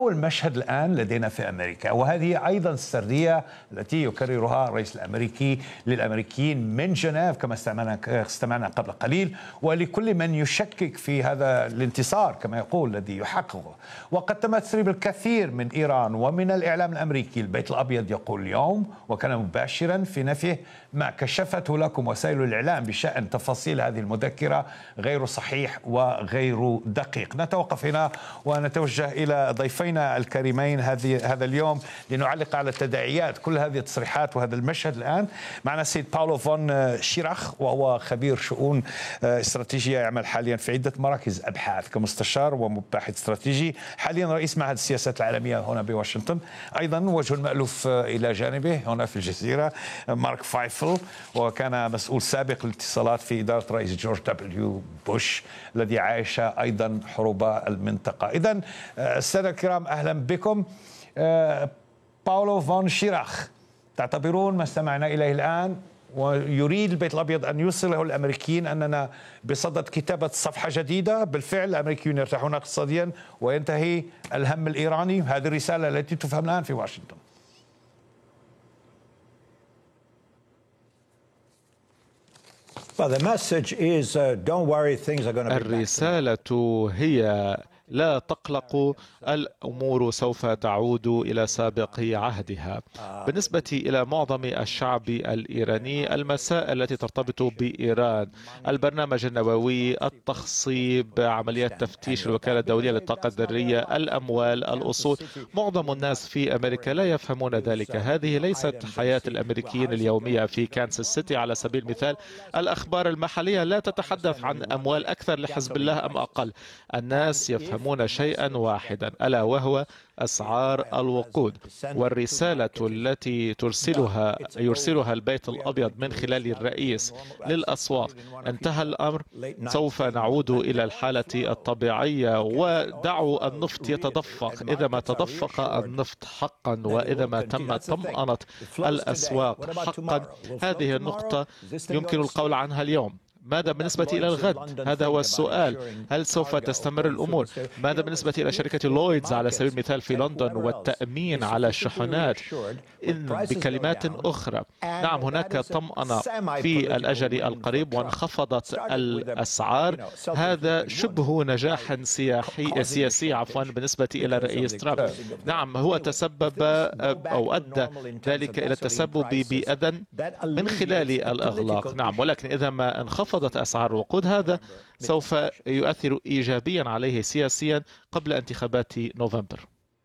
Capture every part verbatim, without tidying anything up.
هو المشهد الآن لدينا في أمريكا، وهذه أيضا السردية التي يكررها الرئيس الأمريكي للأمريكيين من جنيف كما استمعنا استمعنا قبل قليل، ولكل من يشكك في هذا الانتصار كما يقول الذي يحققه. وقد تم تسريب الكثير من إيران ومن الإعلام الأمريكي. البيت الأبيض يقول اليوم وكان مباشرا في نفيه ما كشفته لكم وسائل الإعلام بشأن تفاصيل هذه المذكرة غير صحيح وغير دقيق. نتوقف هنا ونتوجه إلى ضيفينا الكريمين هذه هذا اليوم لنعلق على تداعيات كل هذه التصريحات وهذا المشهد. الآن معنا السيد باولو فون شيراخ، وهو خبير شؤون استراتيجية، يعمل حاليا في عدة مراكز أبحاث كمستشار ومباحث استراتيجي، حاليا رئيس معهد السياسات العالمية هنا بواشنطن. أيضا وجه المألوف إلى جانبه هنا في الجزيرة مارك فايفل، وكان مسؤول سابق للاتصالات في إدارة رئيس جورج دبليو بوش الذي عاش أيضا حروب المنطقة. إذن السادة الكرام أهلا بكم. باولو فون شيراخ، تعتبرون ما استمعنا إليه الآن ويريد البيت الأبيض أن يوصله الأمريكيين أننا بصدد كتابة صفحة جديدة؟ بالفعل الأمريكيون يرتاحون اقتصاديا وينتهي الهم الإيراني. هذه الرسالة التي تفهم الآن في واشنطن. الرسالة هي لا تقلقوا، الأمور سوف تعود إلى سابق عهدها. بالنسبة إلى معظم الشعب الإيراني، المسائل التي ترتبط بإيران، البرنامج النووي، التخصيب، عمليات تفتيش الوكالة الدولية للطاقة الذرية، الأموال، الأصول، معظم الناس في أمريكا لا يفهمون ذلك. هذه ليست حياة الأمريكيين اليومية. في كانساس سيتي على سبيل المثال، الأخبار المحلية لا تتحدث عن أموال أكثر لحزب الله أم أقل. الناس يفهمون شيئا واحدا، ألا وهو أسعار الوقود. والرسالة التي ترسلها يرسلها البيت الأبيض من خلال الرئيس للأسواق: انتهى الأمر، سوف نعود إلى الحالة الطبيعية، ودعوا النفط يتدفق. إذا ما تدفق النفط حقا، وإذا ما تم طمأنة الأسواق حقا، هذه النقطة يمكن القول عنها اليوم. ماذا بالنسبة إلى الغد؟ هذا هو السؤال. هل سوف تستمر الأمور؟ ماذا بالنسبة إلى شركة لويدز على سبيل المثال في لندن والتأمين على الشحنات؟ إن بكلمات أخرى، نعم هناك طمأنة في الأجل القريب وانخفضت الأسعار. هذا شبه نجاح سياحي سياسي عفوا بالنسبة إلى الرئيس ترامب. نعم هو تسبب أو أدى ذلك إلى التسبب بأذى من خلال الإغلاق. نعم، ولكن إذا ما انخفض انخفضت أسعار الوقود، هذا سوف يؤثر إيجابيا عليه سياسيا قبل انتخابات نوفمبر.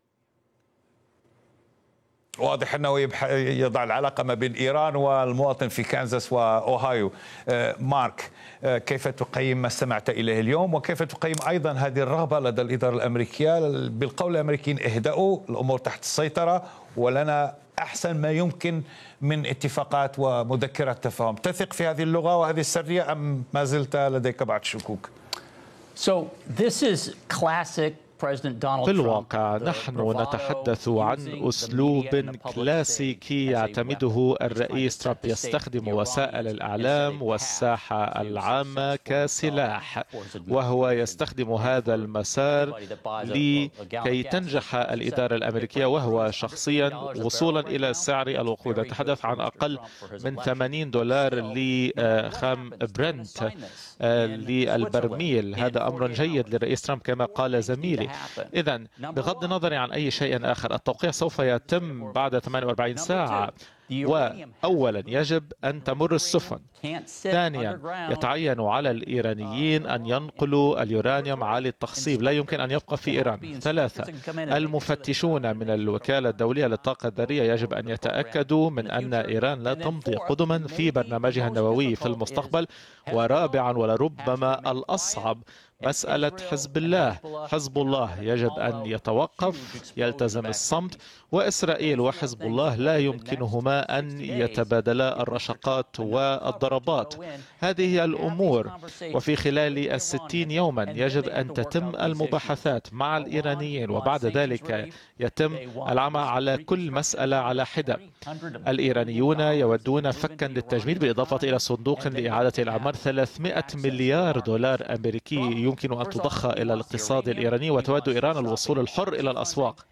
واضح أنه يضع العلاقة ما بين إيران والمواطن في كانزاس وأوهايو. مارك، كيف تقيم ما استمعت إليه اليوم، وكيف تقيم أيضا هذه الرغبة لدى الإدارة الأمريكية بالقول الأمريكيين اهدأوا الأمور تحت السيطرة ولنا أحسن ما يمكن من اتفاقات ومذكرات تفاهم؟ تثق في هذه اللغة وهذه السرية أم ما زلت لديك بعض شكوك؟ So this is classic في الواقع نحن نتحدث عن أسلوب كلاسيكي يعتمده الرئيس ترامب. يستخدم وسائل الإعلام والساحة العامة كسلاح، وهو يستخدم هذا المسار لكي تنجح الإدارة الأمريكية وهو شخصيا وصولا إلى سعر الوقود. نتحدث عن أقل من ثمانين دولار لخام برنت للبرميل. هذا أمر جيد للرئيس ترامب كما قال زميلي. إذن بغض النظر عن أي شيء آخر، التوقيع سوف يتم بعد ثمانية وأربعين ساعة. وأولا يجب أن تمر السفن. ثانيا يتعين على الإيرانيين أن ينقلوا اليورانيوم عالي التخصيب، لا يمكن أن يبقى في إيران. ثلاثة المفتشون من الوكالة الدولية للطاقة الذرية يجب أن يتأكدوا من أن إيران لا تمضي قدما في برنامجها النووي في المستقبل. ورابعا ولربما الأصعب، مسألة حزب الله. حزب الله يجب أن يتوقف، يلتزم الصمت، وإسرائيل وحزب الله لا يمكنهما أن يتبادلا الرشقات والضربات. هذه هي الأمور. وفي خلال الستين يوما يجب أن تتم المباحثات مع الإيرانيين، وبعد ذلك يتم العمل على كل مسألة على حدة. الإيرانيون يودون فكا للتجميد بالإضافة إلى صندوق لإعادة الأعمار. ثلاثمائة مليار دولار أمريكي يمكن أن تضخ إلى الاقتصاد الإيراني، وتود إيران الوصول الحر إلى الأسواق.